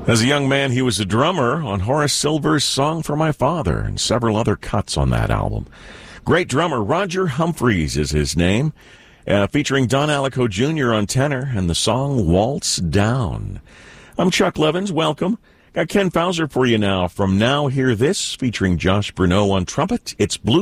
As a young man, he was a drummer on Horace Silver's Song for My Father and several other cuts on that album. Great drummer, Roger Humphreys is his name, featuring Don Allico Jr. on tenor and the song Waltz Down. I'm Chuck Levins. Welcome. Got Ken Fauser for you now from Now Hear This, featuring Josh Bruneau on trumpet. It's Blue